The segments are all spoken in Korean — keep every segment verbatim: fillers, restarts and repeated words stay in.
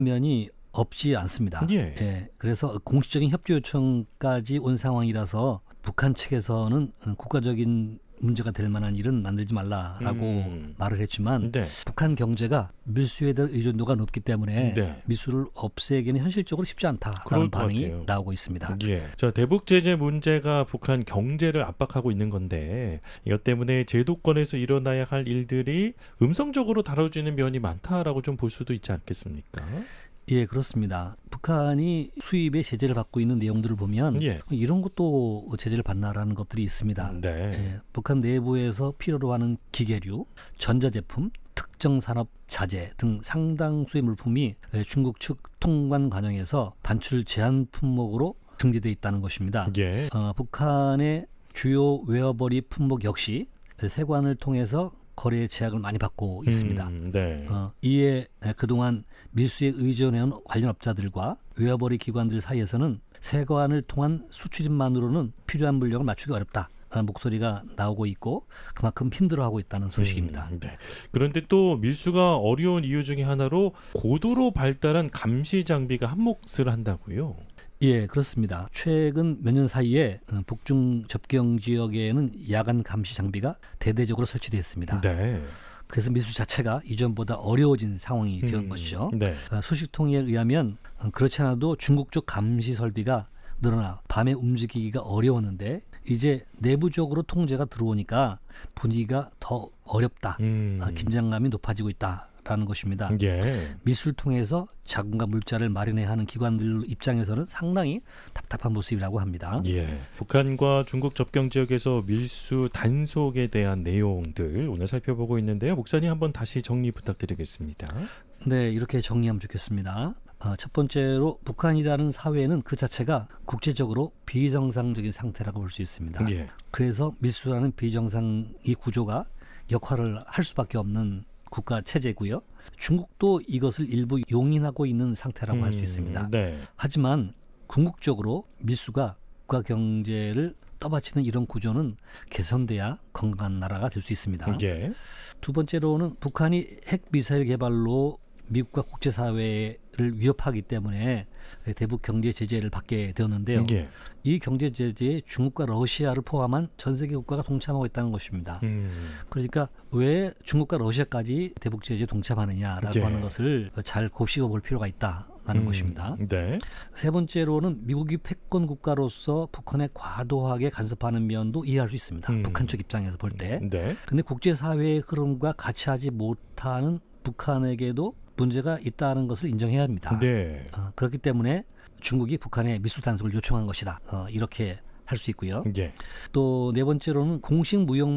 면이 없지 않습니다. 예. 예, 그래서 공식적인 협조 요청까지 온 상황이라서 북한 측에서는 국가적인 문제가 될 만한 일은 만들지 말라라고 음. 말을 했지만 네. 북한 경제가 밀수에 대한 의존도가 높기 때문에 네. 밀수를 없애기는 현실적으로 쉽지 않다라는 반응이 같아요. 나오고 있습니다. 예. 자, 대북 제재 문제가 북한 경제를 압박하고 있는 건데 이것 때문에 제도권에서 일어나야 할 일들이 음성적으로 다뤄지는 면이 많다라고 좀 볼 수도 있지 않겠습니까? 예, 그렇습니다. 북한이 수입에 제재를 받고 있는 내용들을 보면 예. 이런 것도 제재를 받나라는 것들이 있습니다. 네. 예, 북한 내부에서 필요로 하는 기계류, 전자제품, 특정 산업 자재 등 상당수의 물품이 중국 측 통관 과정에서 반출 제한 품목으로 등재되어 있다는 것입니다. 예. 어, 북한의 주요 웨어버리 품목 역시 세관을 통해서 거래의 제약을 많이 받고 있습니다. 음, 네. 어, 이에 그동안 밀수에 의존해온 관련 업자들과 웨어버리 기관들 사이에서는 세관을 통한 수출입만으로는 필요한 물량을 맞추기 어렵다라는 목소리가 나오고 있고 그만큼 힘들어하고 있다는 소식입니다. 음, 네. 그런데 또 밀수가 어려운 이유 중에 하나로 고도로 발달한 감시 장비가 한몫을 한다고요? 예, 그렇습니다. 최근 몇 년 사이에 북중 접경 지역에는 야간 감시 장비가 대대적으로 설치되었습니다. 네. 그래서 밀수 자체가 이전보다 어려워진 상황이 된 음, 것이죠. 네. 소식통에 의하면 그렇지 않아도 중국 쪽 감시 설비가 늘어나 밤에 움직이기가 어려웠는데 이제 내부적으로 통제가 들어오니까 분위기가 더 어렵다. 음. 긴장감이 높아지고 있다. 라는 것입니다. 예. 밀수를 통해서 자금과 물자를 마련해야 하는 기관들 입장에서는 상당히 답답한 모습이라고 합니다. 예. 북한과 중국 접경 지역에서 밀수 단속에 대한 내용들 오늘 살펴보고 있는데요. 목사님 한번 다시 정리 부탁드리겠습니다. 네, 이렇게 정리하면 좋겠습니다. 어, 첫 번째로 북한이라는 사회는 그 자체가 국제적으로 비정상적인 상태라고 볼 수 있습니다. 예. 그래서 밀수라는 비정상 이 구조가 역할을 할 수밖에 없는 국가 체제고요. 중국도 이것을 일부 용인하고 있는 상태라고 음, 할 수 있습니다. 네. 하지만 궁극적으로 밀수가 국가 경제를 떠받치는 이런 구조는 개선돼야 건강한 나라가 될 수 있습니다. 예. 두 번째로는 북한이 핵 미사일 개발로 미국과 국제사회를 위협하기 때문에 대북 경제 제재를 받게 되었는데요. 예. 이 경제 제재에 중국과 러시아를 포함한 전 세계 국가가 동참하고 있다는 것입니다. 음. 그러니까 왜 중국과 러시아까지 대북 제재에 동참하느냐라고 예. 하는 것을 잘 곱씹어 볼 필요가 있다라는 음. 것입니다. 네. 세 번째로는 미국이 패권 국가로서 북한에 과도하게 간섭하는 면도 이해할 수 있습니다. 음. 북한 측 입장에서 볼 때. 네. 근데 국제사회의 흐름과 같이 하지 못하는 북한에게도 문제가 있다는 것을 인정해야 합니다. 네. 어, 그렇기 때문에 중국이 북한에 밀수 단속을 요청한 것이다. 어, 이렇게 할 수 있고요. 예. 또 네 번째로는 공식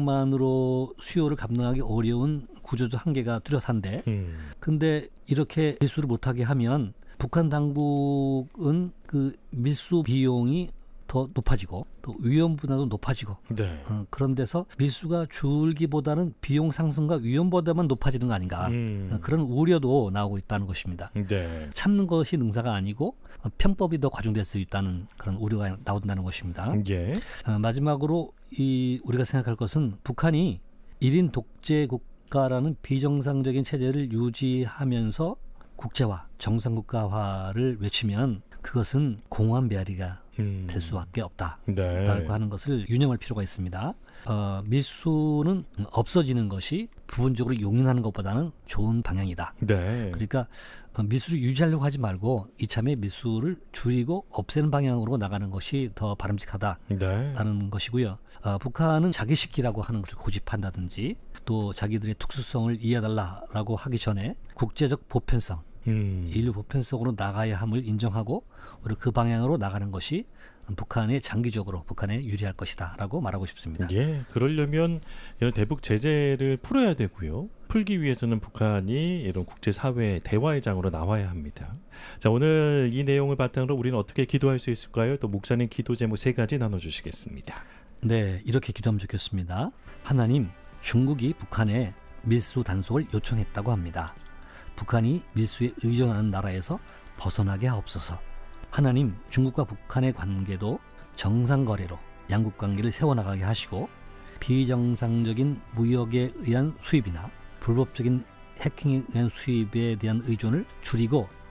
무역만으로 수요를 감당하기 어려운 구조적 한계가 뚜렷한데 음. 근데 이렇게 밀수를 못하게 하면 북한 당국은 그 밀수 비용이 더 높아지고 또 위험 분야도 높아지고 네. 어, 그런 데서 밀수가 줄기보다는 비용 상승과 위험보다만 높아지는 거 아닌가 음. 어, 그런 우려도 나오고 있다는 것입니다. 네. 참는 것이 능사가 아니고 어, 편법이 더 과중될 수 있다는 그런 우려가 나온다는 것입니다. 예. 어, 마지막으로 이 우리가 생각할 것은 북한이 일인 독재 국가라는 비정상적인 체제를 유지하면서 국제화, 정상국가화를 외치면 그것은 공허한 메아리가 음. 될 수밖에 없다라고 네. 하는 것을 유념할 필요가 있습니다. 어, 밀수는 없어지는 것이 부분적으로 용인하는 것보다는 좋은 방향이다. 네. 그러니까 어, 밀수를 유지하려고 하지 말고 이참에 밀수를 줄이고 없애는 방향으로 나가는 것이 더 바람직하다라는 네. 것이고요. 어, 북한은 자기식기라고 하는 것을 고집한다든지 또 자기들의 특수성을 이해해달라고 하기 전에 국제적 보편성, 음. 인류 보편성으로 나가야 함을 인정하고 오히려 그 방향으로 나가는 것이 북한에 장기적으로 북한에 유리할 것이다라고 말하고 싶습니다. 예, 그러려면 이런 대북 제재를 풀어야 되고요. 풀기 위해서는 북한이 이런 국제사회 대화의 장으로 나와야 합니다. 자, 오늘 이 내용을 바탕으로 우리는 어떻게 기도할 수 있을까요? 또 목사님 기도 제목 세 가지 나눠주시겠습니다. 네, 이렇게 기도하면 좋겠습니다. 하나님, 중국이 북한에 밀수 단속을 요청했다고 합니다. 북한이 밀수에 의존하는 나라에서 벗어나게 하옵소서. 하나님, 중국과 북한의 관계도 정상거래로 양국 관계를 세워나가게 하시고 비정상적인 무역에 의한 수입이나 불법적인 해킹에 의한 수입에 대한 의존을 줄이고